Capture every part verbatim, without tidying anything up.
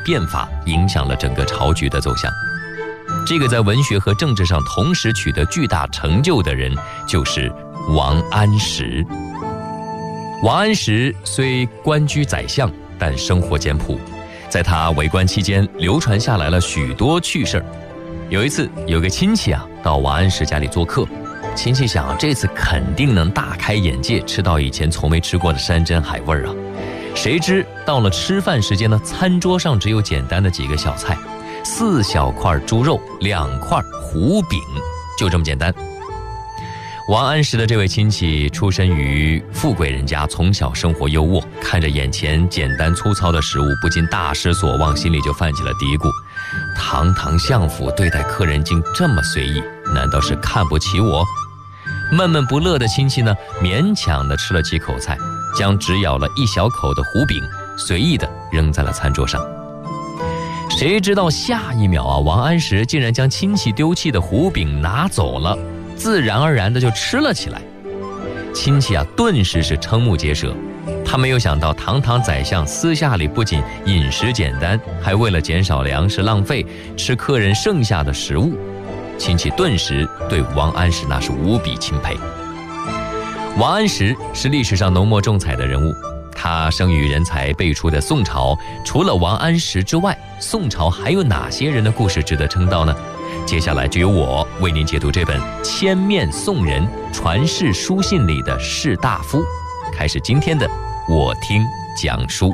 变法，影响了整个朝局的走向。这个在文学和政治上同时取得巨大成就的人，就是王安石。王安石虽官居宰相，但生活简朴，在他为官期间流传下来了许多趣事儿。有一次，有个亲戚啊到王安石家里做客，亲戚想这次肯定能大开眼界，吃到以前从没吃过的山珍海味啊。谁知到了吃饭时间呢，餐桌上只有简单的几个小菜，四小块猪肉，两块糊饼，就这么简单。王安石的这位亲戚出身于富贵人家，从小生活优渥，看着眼前简单粗糙的食物，不禁大失所望，心里就泛起了嘀咕：堂堂相府对待客人竟这么随意，难道是看不起我？闷闷不乐的亲戚呢，勉强地吃了几口菜，将只咬了一小口的糊饼随意地扔在了餐桌上。谁知道下一秒啊，王安石竟然将亲戚丢弃的糊饼拿走了，自然而然的就吃了起来。亲戚啊，顿时是瞠目结舌。他没有想到，堂堂宰相私下里不仅饮食简单，还为了减少粮食浪费，吃客人剩下的食物。亲戚顿时对王安石那是无比钦佩。王安石是历史上浓墨重彩的人物，他生于人才辈出的宋朝，除了王安石之外，宋朝还有哪些人的故事值得称道呢？接下来就由我为您解读这本《千面宋人传世书信》里的士大夫，开始今天的我听讲书。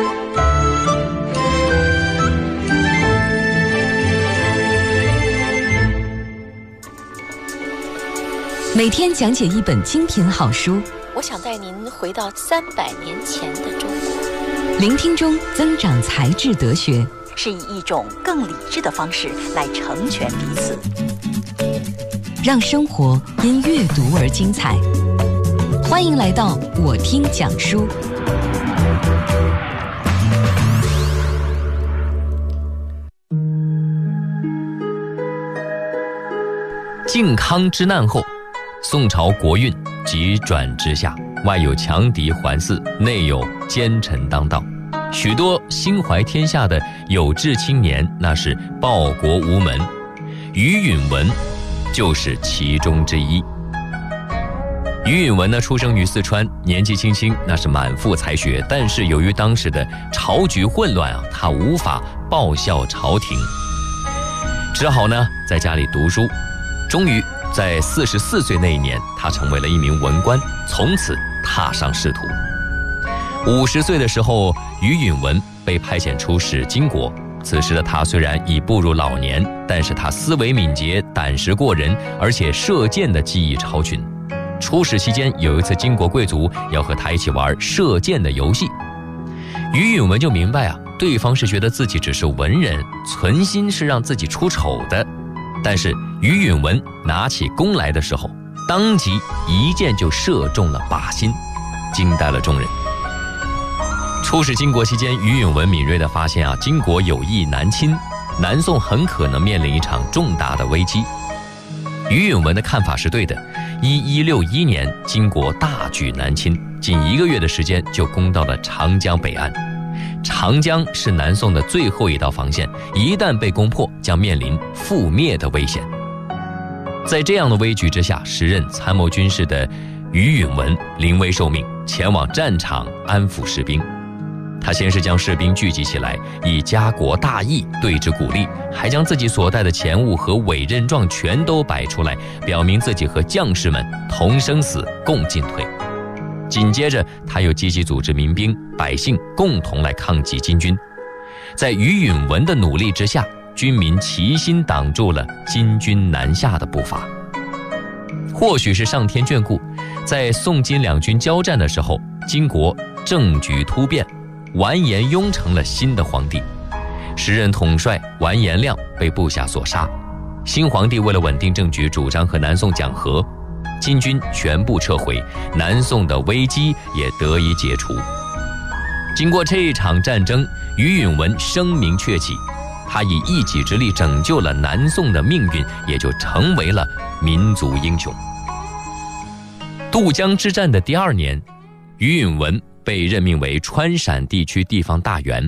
每天讲解一本精品好书， 我想带您回到三百年前的中国， 聆听中增长才智德学， 是以一种更理智的方式来成全彼此， 让生活因阅读而精彩。欢迎来到我听讲书。 靖康之难后，宋朝国运急转直下，外有强敌环伺，内有奸臣当道，许多心怀天下的有志青年那是报国无门，于允文就是其中之一。于允文呢，出生于四川，年纪轻轻那是满腹才学，但是由于当时的朝局混乱啊，他无法报效朝廷，只好呢在家里读书。终于在四十四岁那一年，他成为了一名文官，从此踏上仕途。五十岁的时候，于允文被派遣出使金国。此时的他虽然已步入老年，但是他思维敏捷，胆识过人，而且射箭的技艺超群。出使期间，有一次金国贵族要和他一起玩射箭的游戏，于允文就明白啊，对方是觉得自己只是文人，存心是让自己出丑的。但是于允文拿起弓来的时候，当即一箭就射中了靶心，惊呆了众人。出使金国期间，于允文敏锐地发现啊，金国有意南侵，南宋很可能面临一场重大的危机。于允文的看法是对的。一一六一年，金国大举南侵，仅一个月的时间就攻到了长江北岸。长江是南宋的最后一道防线，一旦被攻破，将面临覆灭的危险。在这样的危局之下，时任参谋军事的于允文临危受命，前往战场安抚士兵。他先是将士兵聚集起来，以家国大义对之鼓励，还将自己所带的钱物和委任状全都摆出来，表明自己和将士们同生死共进退。紧接着，他又积极组织民兵百姓共同来抗击金军。在于允文的努力之下，军民齐心挡住了金军南下的步伐。或许是上天眷顾，在宋金两军交战的时候，金国政局突变，完颜雍成了新的皇帝。时任统帅完颜亮被部下所杀，新皇帝为了稳定政局，主张和南宋讲和，金军全部撤回，南宋的危机也得以解除。经过这场战争，于允文声名鹊起，他以一己之力拯救了南宋的命运，也就成为了民族英雄。渡江之战的第二年，于允文被任命为川陕地区地方大员，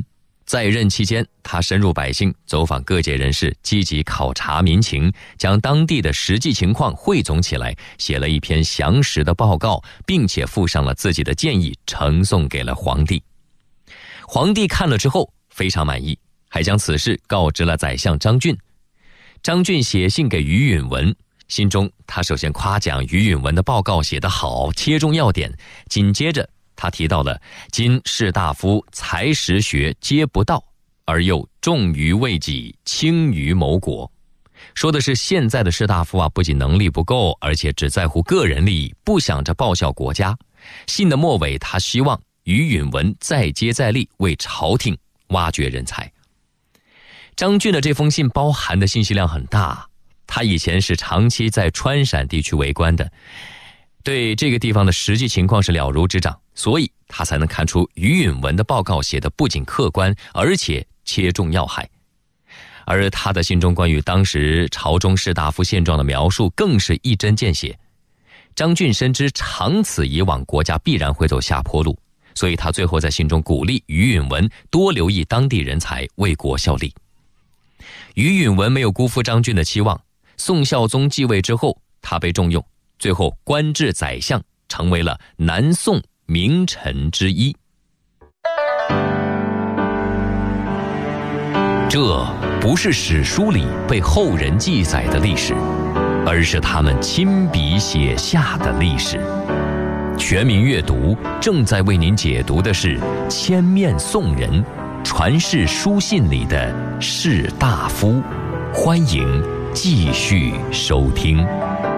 在任期间，他深入百姓，走访各界人士，积极考察民情，将当地的实际情况汇总起来，写了一篇详实的报告，并且附上了自己的建议，呈送给了皇帝。皇帝看了之后非常满意，还将此事告知了宰相张俊。张俊写信给于允文，信中他首先夸奖于允文的报告写得好，切中要点，紧接着他提到了今士大夫才识学皆不到，而又重于为己，轻于谋国。说的是现在的士大夫啊，不仅能力不够，而且只在乎个人利益，不想着报效国家。信的末尾，他希望于允文再接再厉，为朝廷挖掘人才。张俊的这封信包含的信息量很大，他以前是长期在川陕地区为官的，对这个地方的实际情况是了如指掌，所以他才能看出于允文的报告写得不仅客观，而且切中要害。而他的信中关于当时朝中士大夫现状的描述更是一针见血。张俊深知长此以往，国家必然会走下坡路，所以他最后在信中鼓励于允文多留意当地人才，为国效力。于允文没有辜负张俊的期望，宋孝宗继位之后，他被重用，最后官至宰相，成为了南宋名臣之一。这不是史书里被后人记载的历史，而是他们亲笔写下的历史。全民阅读正在为您解读的是千面宋人，传世书信里的士大夫。欢迎继续收听。